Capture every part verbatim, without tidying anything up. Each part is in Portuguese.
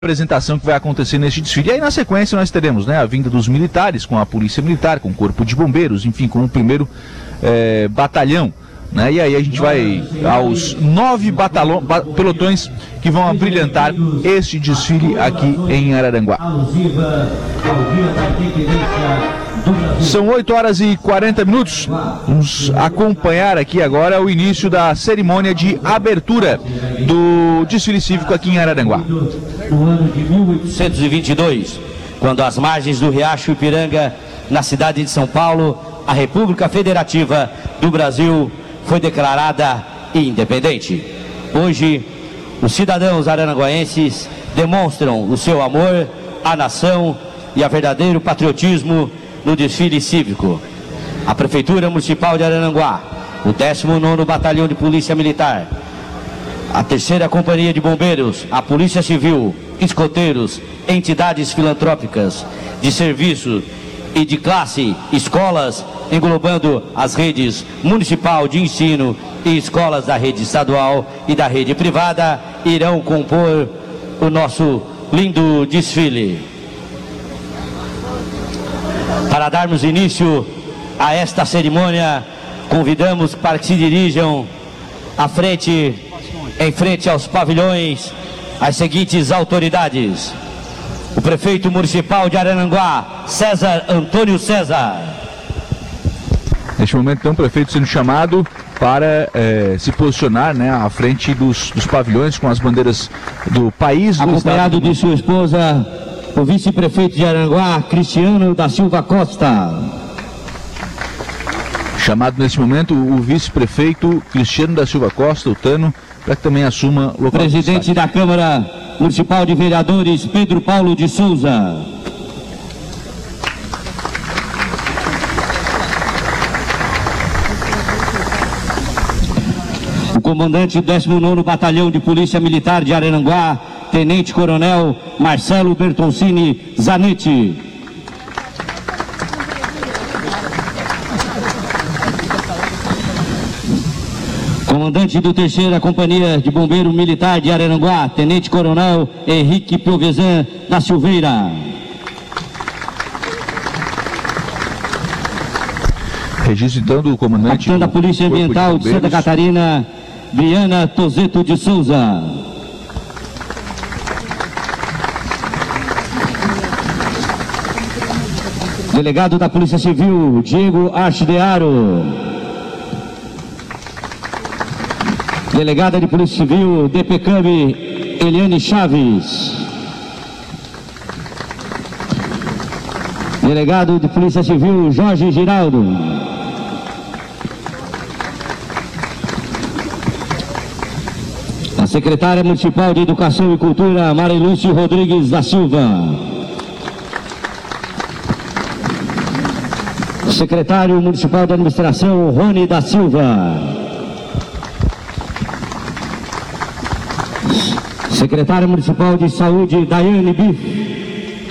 apresentação que vai acontecer neste desfile. E aí na sequência nós teremos, né, a vinda dos militares, com a polícia militar, com o corpo de bombeiros, enfim, com o primeiro é, batalhão, né? E aí a gente vai aos nove batalhões, pelotões que vão abrilhantar este desfile aqui em Araranguá. São oito horas e quarenta minutos. Vamos acompanhar aqui agora o início da cerimônia de abertura do desfile cívico aqui em Araranguá. No ano de mil oitocentos e vinte e dois, quando às margens do Riacho Ipiranga, na cidade de São Paulo, a República Federativa do Brasil foi declarada independente. Hoje, os cidadãos araranguaenses demonstram o seu amor à nação e a verdadeiro patriotismo no desfile cívico. A Prefeitura Municipal de Araranguá, o décimo nono Batalhão de Polícia Militar, a terceira Companhia de Bombeiros, a Polícia Civil, escoteiros, entidades filantrópicas de serviço e de classe, escolas, englobando as redes municipal de ensino e escolas da rede estadual e da rede privada, irão compor o nosso lindo desfile. Para darmos início a esta cerimônia, convidamos para que se dirijam à frente, em frente aos pavilhões, as seguintes autoridades: o prefeito municipal de Araranguá, César Antônio César. Neste momento, então, o prefeito sendo chamado para eh, se posicionar, né, à frente dos, dos pavilhões com as bandeiras do país. Do acompanhado estado... de sua esposa, o vice-prefeito de Araranguá, Cristiano da Silva Costa. Chamado neste momento o vice-prefeito Cristiano da Silva Costa, o Tano, para que também assuma o local. Presidente da Câmara Municipal de Vereadores, Pedro Paulo de Souza. O comandante do décimo nono Batalhão de Polícia Militar de Araranguá, Tenente Coronel Marcelo Bertoncini Zanetti. Comandante do terceira Companhia de Bombeiro Militar de Araranguá, Tenente Coronel Henrique Piovesan da Silveira. Registro então do comandante Capitão da Polícia Ambiental de, de Santa Catarina, Viana Tozeto de Souza. Delegado da Polícia Civil, Diego Archidearo. Delegada de Polícia Civil, D P C A M, Eliane Chaves. Delegado de Polícia Civil, Jorge Giraldo. A secretária municipal de Educação e Cultura, Marilúcio Rodrigues da Silva. Secretário municipal de Administração, Rony da Silva. Secretária municipal de Saúde, Daiane Biff.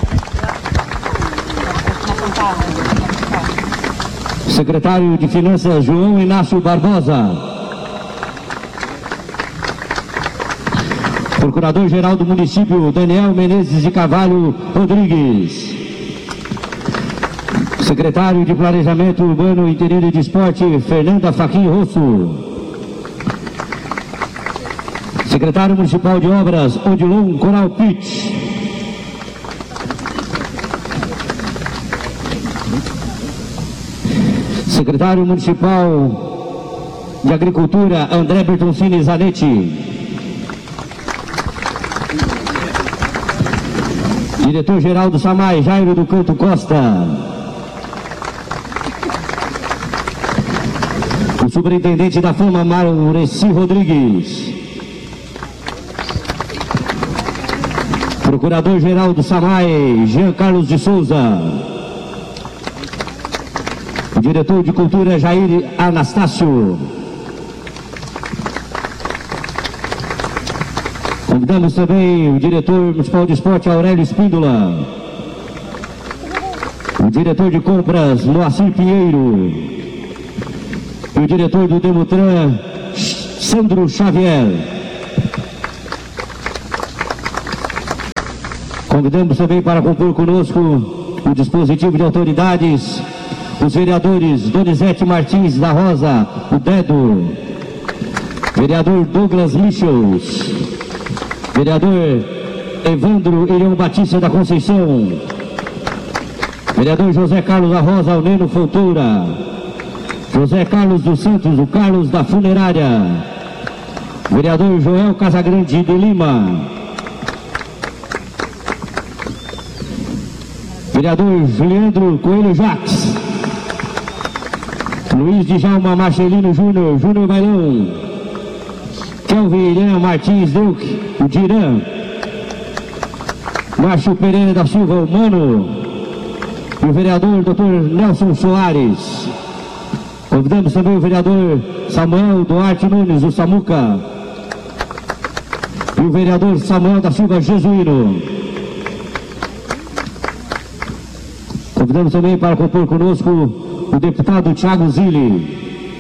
Secretário de Finanças, João Inácio Barbosa. Procurador-Geral do Município, Daniel Menezes de Carvalho Rodrigues. Secretário de Planejamento Urbano, Interior e de Esporte, Fernanda Faquim Rosso. Secretário Municipal de Obras, Odilon Coral Pitt. Secretário Municipal de Agricultura, André Bertoncini Zanetti. Diretor-Geral do SAMAI, Jairo do Canto Costa. O Superintendente da FAMA, Maureci Rodrigues. Procurador-Geral do SAMAI, Jean Carlos de Souza. O Diretor de Cultura, Jair Anastácio. Convidamos também o Diretor Municipal de Esporte, Aurélio Espíndola. O Diretor de Compras, Moacir Pinheiro. E o Diretor do Demutran, Sandro Xavier. Convidamos também para compor conosco o dispositivo de autoridades, os vereadores Donizete Martins da Rosa, o Dedo, vereador Douglas Lichos, vereador Evandro Irião Batista da Conceição, vereador José Carlos da Rosa, o Neno Fontoura, José Carlos dos Santos, o Carlos da Funerária, vereador Joel Casagrande de Lima, vereador Juliandro Coelho Jacques, Luiz Djalma Marcelino Júnior, Júnior Bailão, Kelvin Irã Martins Duque, o Dirã, Márcio Pereira da Silva, o Mano, e o vereador doutor Nelson Soares. Convidamos também o vereador Samuel Duarte Nunes, o Samuca, e o vereador Samuel da Silva Jesuíno. Convidamos também para compor conosco o deputado Thiago Zilli.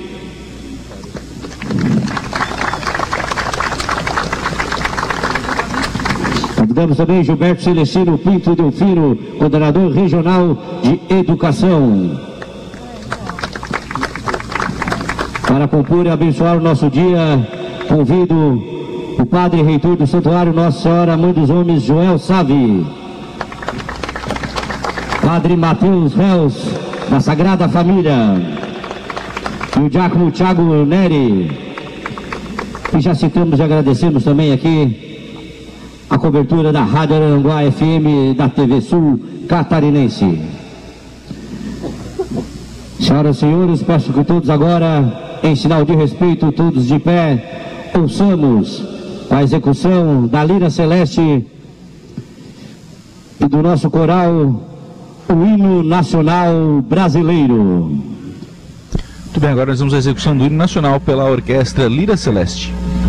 Convidamos também Gilberto Celestino Pinto Delfino, coordenador regional de educação. Para compor e abençoar o nosso dia, convido o padre reitor do Santuário Nossa Senhora Mãe dos Homens, Joel Savi, padre Mateus Reus, da Sagrada Família, e o diácono Thiago Neri, e já citamos e agradecemos também aqui a cobertura da Rádio Aranguá F M da T V Sul Catarinense. Senhoras e senhores, peço que todos agora, em sinal de respeito, todos de pé, ouçamos a execução da Lira Celeste e do nosso coral, o hino nacional brasileiro. Muito bem, agora nós vamos à execução do hino nacional pela Orquestra Lira Celeste.